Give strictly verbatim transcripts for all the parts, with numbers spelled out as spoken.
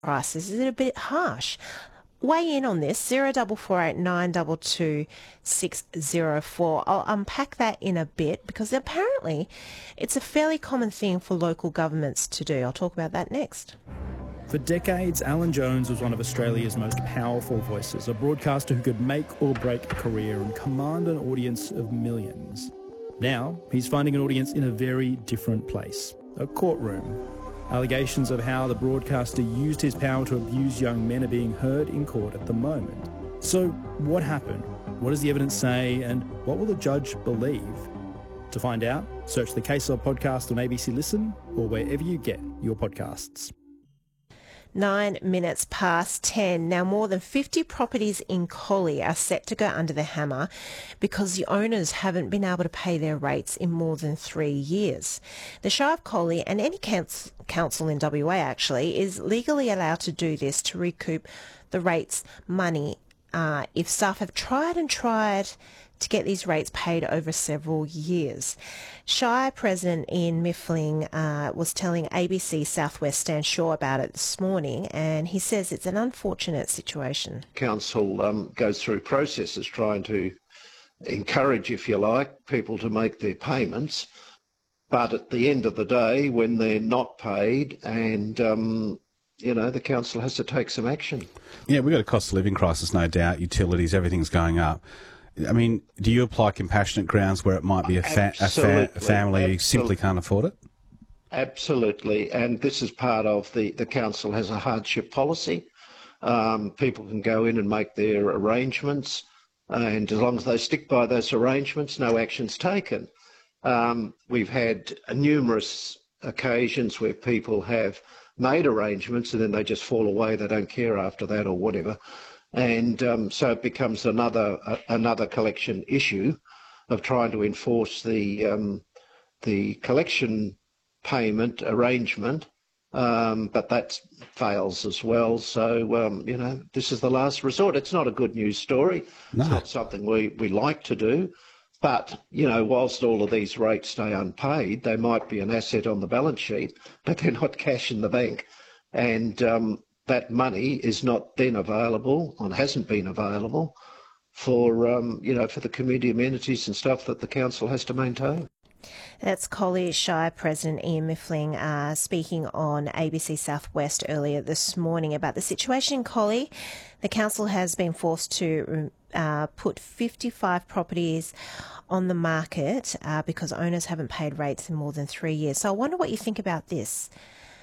prices. Is it a bit harsh? Weigh in on this, zero double four eight nine double two six zero four. I'll unpack that in a bit because apparently it's a fairly common thing for local governments to do. I'll talk about that next. For decades, Alan Jones was one of Australia's most powerful voices, a broadcaster who could make or break a career and command an audience of millions. Now, he's finding an audience in a very different place, a courtroom. Allegations of how the broadcaster used his power to abuse young men are being heard in court at the moment. So, what happened? What does the evidence say? And what will the judge believe? To find out, search the Case Law podcast on A B C Listen or wherever you get your podcasts. Nine minutes past ten. Now, more than fifty properties in Collie are set to go under the hammer because the owners haven't been able to pay their rates in more than three years. The Shire of Collie and any council in W A actually is legally allowed to do this to recoup the rates money uh, if staff have tried and tried to get these rates paid over several years. Shire President Ian Miffling uh, was telling A B C Southwest Stan Shaw about it this morning, and he says it's an unfortunate situation. Council um, goes through processes trying to encourage, if you like, people to make their payments, but at the end of the day, when they're not paid and um, you know, the council has to take some action. Yeah, we've got a cost of living crisis, no doubt, utilities, everything's going up. I mean, do you apply compassionate grounds where it might be a, fa- a, fa- a family who simply can't afford it? Absolutely, and this is part of the, the council has a hardship policy. Um, people can go in and make their arrangements, and as long as they stick by those arrangements, no action's taken. Um, we've had numerous occasions where people have made arrangements and then they just fall away, they don't care after that or whatever. And um, so it becomes another uh, another collection issue of trying to enforce the um, the collection payment arrangement, um, but that fails as well. So um, you know, this is the last resort. It's not a good news story. No. It's not something we we like to do. But you know, whilst all of these rates stay unpaid, they might be an asset on the balance sheet, but they're not cash in the bank, and um, that money is not then available and hasn't been available for, um, you know, for the community amenities and stuff that the council has to maintain. That's Collie Shire President Ian Miffling uh, speaking on A B C Southwest earlier this morning about the situation in Collie. The council has been forced to uh, put fifty-five properties on the market uh, because owners haven't paid rates in more than three years. So I wonder what you think about this.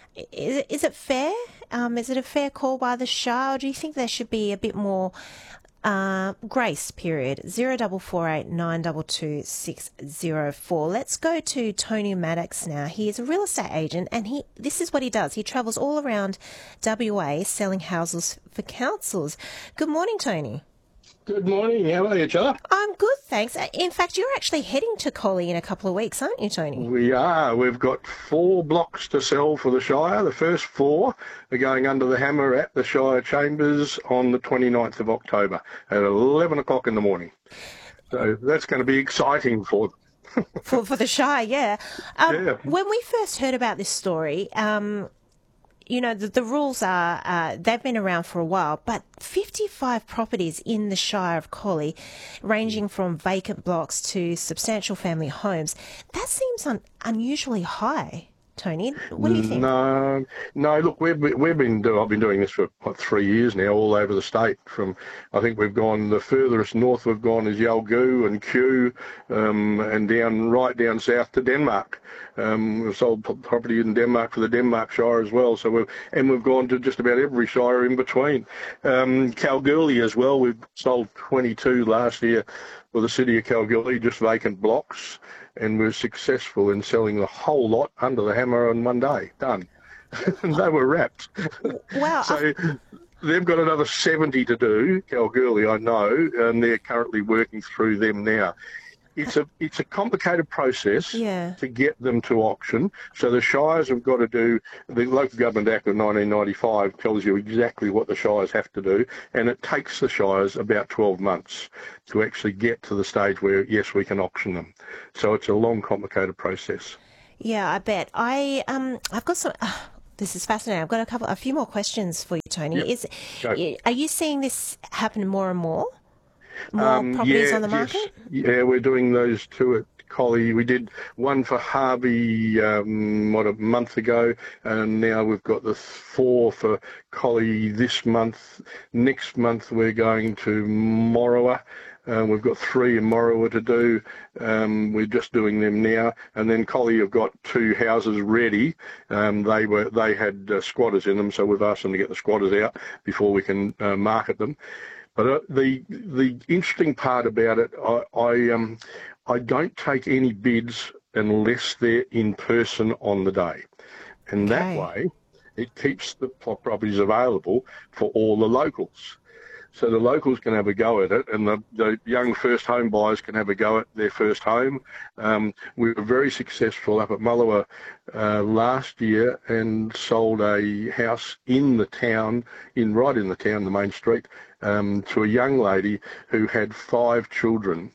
Is it, is it fair? Um, is it a fair call by the Shire, or do you think there should be a bit more uh, grace period? Zero double four eight nine double two six zero four. Let's go to Tony Maddox now. He is a real estate agent, and he this is what he does. He travels all around W A selling houses for councils. Good morning, Tony. Good morning. How are you, Chilla? I'm good, thanks. In fact, you're actually heading to Collie in a couple of weeks, aren't you, Tony? We are. We've got four blocks to sell for the Shire. The first four are going under the hammer at the Shire Chambers on the twenty-ninth of October at eleven o'clock in the morning. So that's going to be exciting for them. for, for the Shire, yeah. Um, yeah. When we first heard about this story, um, you know, the, the rules are, uh, they've been around for a while, but fifty-five properties in the Shire of Collie, ranging from vacant blocks to substantial family homes, that seems un- unusually high. Tony, what do you think? No, no. Look, we've we've been do, I've been doing this for what, three years now, all over the state. From I think we've gone the furthest north we've gone is Yalgoo and Kew, um, and down right down south to Denmark. Um, we've sold property in Denmark for the Denmark Shire as well. So we've and we've gone to just about every shire in between. Um, Kalgoorlie as well. We've sold twenty-two last year for the city of Kalgoorlie, just vacant blocks. And we're successful in selling the whole lot under the hammer on one day. Done. They were wrapped. Wow. So they've got another seventy to do, Kalgoorlie, I know, and they're currently working through them now. It's a it's a complicated process yeah. to get them to auction. So the shires have got to do, the Local Government Act of nineteen ninety-five tells you exactly what the shires have to do, and it takes the shires about twelve months to actually get to the stage where, yes, we can auction them. So it's a long, complicated process. Yeah, I bet. I, um, I've got some... Uh, This is fascinating. I've got a couple, a few more questions for you, Tony. Yep. Is Go. Are you seeing this happen more and more? More Um, properties yeah, on the market? yes. Yeah, we're doing those two at Collie. We did one for Harvey, um, what, a month ago, and now we've got the four for Collie this month. Next month we're going to Morawa. Uh, we've got three in Morawa to do. Um, we're just doing them now, and then Collie have got two houses ready. Um, they were they had uh, squatters in them, so we've asked them to get the squatters out before we can uh, market them. But uh, the the interesting part about it, I I, um, I don't take any bids unless they're in person on the day, and Okay. that way it keeps the properties available for all the locals. So the locals can have a go at it, and the, the young first home buyers can have a go at their first home. Um, we were very successful up at Mullewa uh, last year and sold a house in the town, in right in the town, the main street, um, to a young lady who had five children.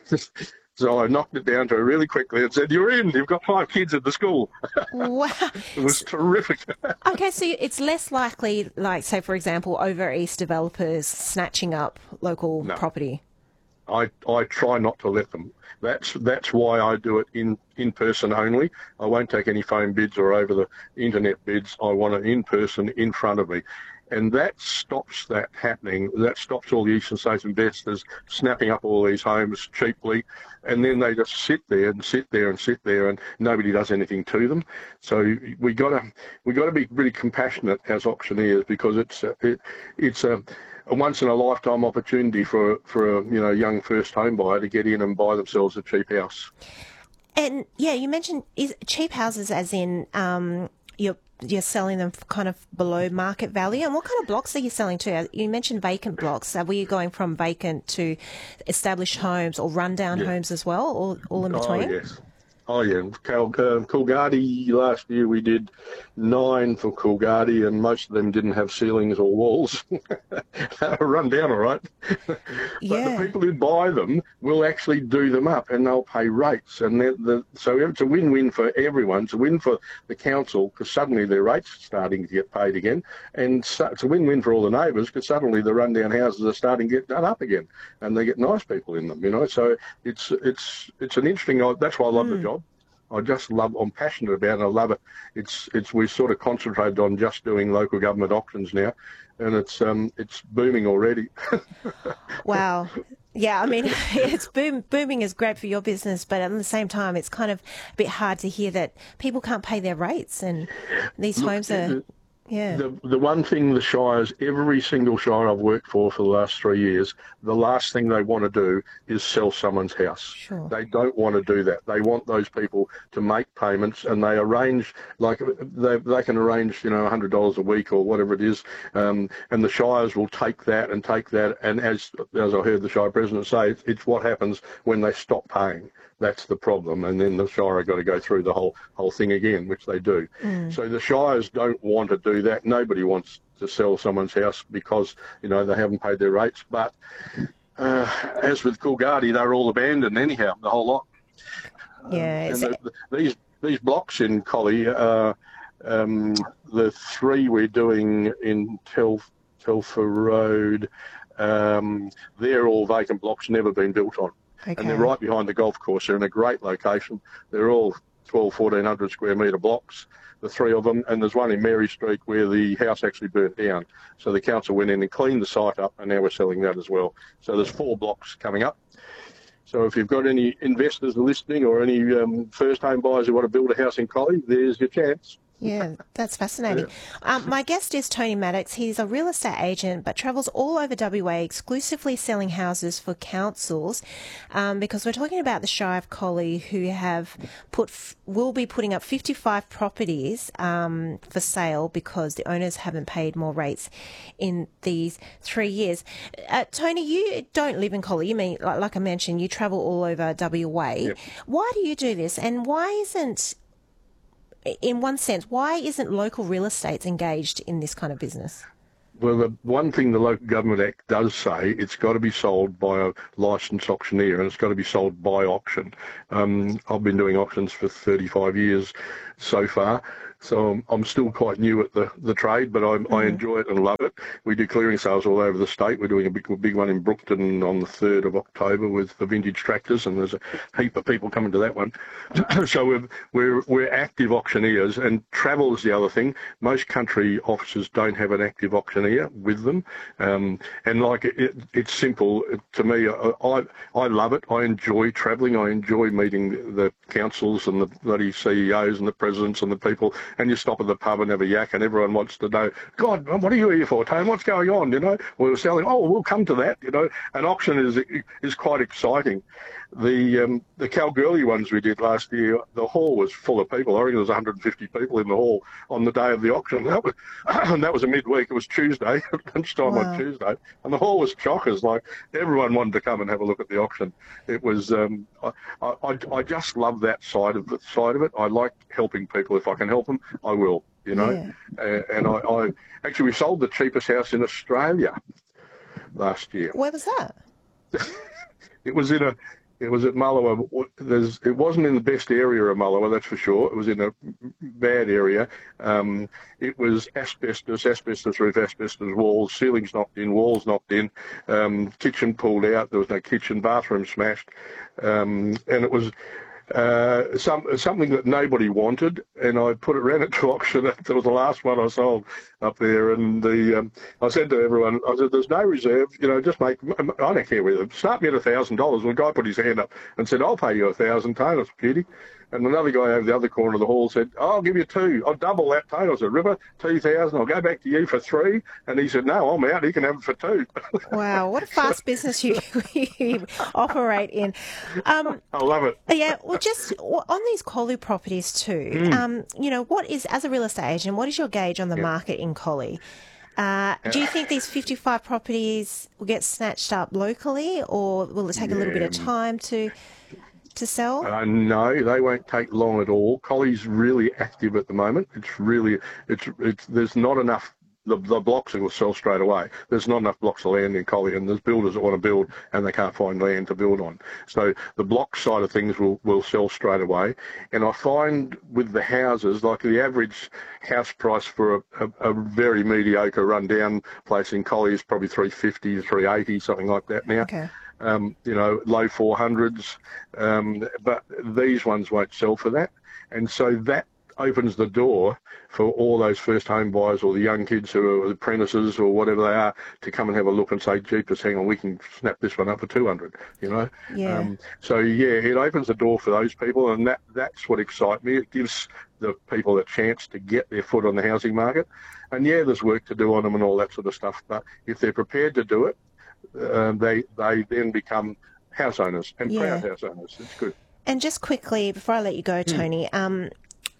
So I knocked it down to her really quickly and said, "You're in, you've got five kids at the school." Wow. It was terrific. Okay, so it's less likely, like, say, for example, over East developers snatching up local No. property. I, I try not to let them. That's that's why I do it in, in person only. I won't take any phone bids or over the internet bids. I want it in person in front of me. And that stops that happening. That stops all the eastern states investors snapping up all these homes cheaply, and then they just sit there and sit there and sit there, and nobody does anything to them. So we got to we got to be really compassionate as auctioneers, because it's a, it, it's a, a once in a lifetime opportunity for for a you know young first home buyer to get in and buy themselves a cheap house. And yeah, you mentioned is cheap houses, as in um, you're you're selling them kind of below market value. And what kind of blocks are you selling to? You mentioned vacant blocks. Are we going from vacant to established homes or rundown Yeah. homes as well, or all in Oh between? yes. Oh yeah, Cal, uh, Coolgardie, last year we did nine for Coolgardie, and most of them didn't have ceilings or walls. They were run down all right. But Yeah. the people who buy them will actually do them up, and they'll pay rates. And they're- the, so it's a win-win for everyone. It's a win for the council, because suddenly their rates are starting to get paid again. And so it's a win-win for all the neighbours, because suddenly the rundown houses are starting to get done up again, and they get nice people in them, you know. So it's it's it's an interesting, that's why I love the job. I just love, I'm passionate about it, I love it. It's, it's, we've sort of concentrated on just doing local government auctions now, and it's, um, it's booming already. Wow. Yeah, I mean, it's boom, booming is great for your business, but at the same time, it's kind of a bit hard to hear that people can't pay their rates, and these Look, homes are, the- yeah. The, the one thing the Shires, every single Shire I've worked for for the last three years, the last thing they want to do is sell someone's house. Sure. They don't want to do that. They want those people to make payments, and they arrange, like they, they can arrange, you know, one hundred dollars a week or whatever it is, um, and the Shires will take that and take that, and as as I heard the Shire President say, it's, it's what happens when they stop paying. That's the problem, and then the Shire have got to go through the whole whole thing again, which they do. Mm. So the Shires don't want to do that. Nobody wants to sell someone's house because, you know, they haven't paid their rates. But uh, as with Coolgardie, they're all abandoned anyhow, the whole lot. Yeah. Um, and the, the, these these blocks in Collie, uh, um, the three we're doing in Tel, Telfer Road, um, they're all vacant blocks, never been built on. Okay. And they're right behind the golf course. They're in a great location. They're all twelve, fourteen hundred square metre blocks, the three of them. And there's one in Mary Street where the house actually burnt down. So the council went in and cleaned the site up, and now we're selling that as well. So there's four blocks coming up. So if you've got any investors listening, or any um, first home buyers who want to build a house in Collie, there's your chance. Yeah, that's fascinating. Yeah. Um, my guest is Tony Maddox. He's a real estate agent, but travels all over W A exclusively selling houses for councils, um, because we're talking about the Shire of Collie, who have put will be putting up fifty-five properties um, for sale because the owners haven't paid more rates in these three years. Uh, Tony, you don't live in Collie. You mean, like, like I mentioned, you travel all over W A. Yep. Why do you do this, and why isn't in one sense, why isn't local real estate engaged in this kind of business? Well, the one thing the Local Government Act does say, it's got to be sold by a licensed auctioneer, and it's got to be sold by auction. Um, I've been doing auctions for thirty-five years so far, So I'm, I'm still quite new at the, the trade, but I, mm. I enjoy it and love it. We do clearing sales all over the state. We're doing a big, a big one in Brookton on the third of October with the vintage tractors, and there's a heap of people coming to that one. So we're, we're, we're active auctioneers, and travel is the other thing. Most country offices don't have an active auctioneer with them. Um, and like it, it, it's simple. To me, I, I, I love it. I enjoy travelling. I enjoy meeting the councils and the bloody C E Os and the presidents and the people. And you stop at the pub and have a yak, and everyone wants to know, God, what are you here for, Tone? What's going on? You know, we were selling. Oh, we'll come to that. You know, an auction is is quite exciting. The um, the Kalgoorlie ones we did last year, the hall was full of people. I think there was one hundred fifty people in the hall on the day of the auction. That was and that was a midweek. It was Tuesday, lunchtime wow. on Tuesday, and the hall was chockers. Like everyone wanted to come and have a look at the auction. It was. Um, I, I I just love that side of the side of it. I like helping people. If I can help them, I will. You know, yeah. uh, and I, I actually we sold the cheapest house in Australia last year. Where was that? It was in a. It was at Mullewa. There's, it wasn't in the best area of Mullewa, that's for sure. It was in a bad area. Um, it was asbestos, asbestos roof, asbestos walls, ceilings knocked in, walls knocked in, um, kitchen pulled out. There was no kitchen, bathroom smashed. Um, and it was uh, some, something that nobody wanted. And I put it round at auction. That was the last one I sold up there. And the um, I said to everyone, I said, there's no reserve, you know, just make, I don't care whether, start me at a thousand dollars. And the guy put his hand up and said, I'll pay you a thousand, Tone, it's beauty. And another guy over the other corner of the hall said, oh, I'll give you two. I'll double that, Tone. I said, River, two thousand. I'll go back to you for three. And he said, no, I'm out. He can have it for two. Wow, what a fast business you, you operate in. Um, I love it. Yeah, well, just on these Collie properties too, mm. um, you know, what is, as a real estate agent, what is your gauge on the yeah. market in Collie? Uh, do you think these fifty-five properties will get snatched up locally, or will it take yeah. a little bit of time to... to sell? Uh, no, they won't take long at all. Collie's really active at the moment. It's really, it's, it's. There's not enough. The, the blocks will sell straight away. There's not enough blocks of land in Collie, and there's builders that want to build and they can't find land to build on. So the block side of things will, will sell straight away. And I find with the houses, like the average house price for a, a, a very mediocre run-down place in Collie is probably three fifty to three eighty, something like that now. Okay. Um, you know, low four hundreds, um, but these ones won't sell for that. And so that opens the door for all those first home buyers or the young kids who are apprentices or whatever they are to come and have a look and say, jeepers, hang on, we can snap this one up for two hundred, you know. Yeah. Um, so, yeah, it opens the door for those people, and that, that's what excites me. It gives the people a chance to get their foot on the housing market. And, yeah, there's work to do on them and all that sort of stuff, but if they're prepared to do it, Um, they they then become house owners and yeah. proud house owners. It's good. And just quickly, before I let you go, Tony, mm. um,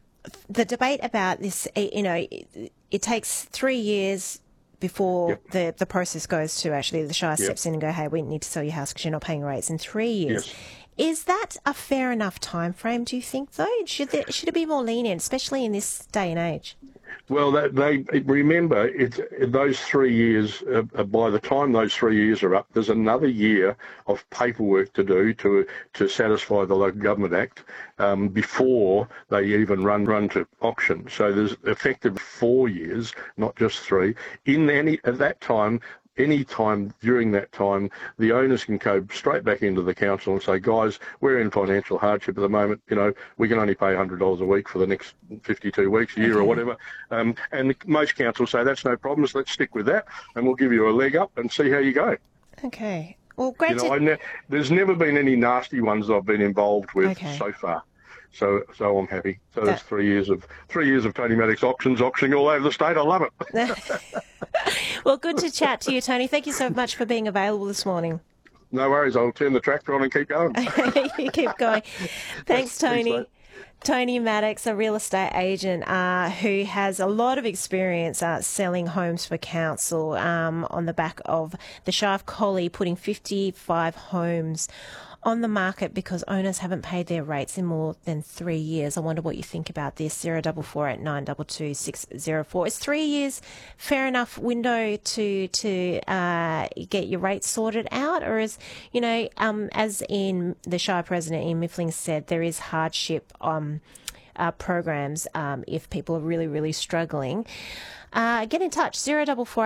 the debate about this, you know, it, it takes three years before yep. the, the process goes to actually the Shire yep. steps in and go, hey, we need to sell your house because you're not paying rates in three years. Yes. Is that a fair enough time frame, do you think, though? Should there, should it be more lenient, especially in this day and age? Well, they, they remember it's those three years. Uh, by the time those three years are up, there's another year of paperwork to do to to satisfy the Local Government Act um, before they even run run to auction. So there's effective four years, not just three. In any at that time. Any time during that time, the owners can go straight back into the council and say, guys, we're in financial hardship at the moment. You know, we can only pay one hundred dollars a week for the next fifty-two weeks, a year okay. or whatever. Um, and most councils say, that's no problem. Let's stick with that. And we'll give you a leg up and see how you go. Okay. Well, great. You know, I ne- there's never been any nasty ones I've been involved with okay. so far. So, so I'm happy. So that's three years of three years of Tony Maddox auctions, auctioning all over the state. I love it. Well, good to chat to you, Tony. Thank you so much for being available this morning. No worries. I'll turn the tractor on and keep going. You keep going. Thanks, Tony. Thanks, Tony Maddox, a real estate agent uh, who has a lot of experience uh, selling homes for council um, on the back of the Shire of Collie putting fifty-five homes on the market because owners haven't paid their rates in more than three years. I wonder what you think about this. zero double four eight nine two two six zero four. Is three years fair enough window to to uh, get your rates sorted out, or is, you know, um, as in the Shire President Ian Mifflin said, there is hardship um, uh, programs um, if people are really, really struggling. Uh, get in touch, zero double four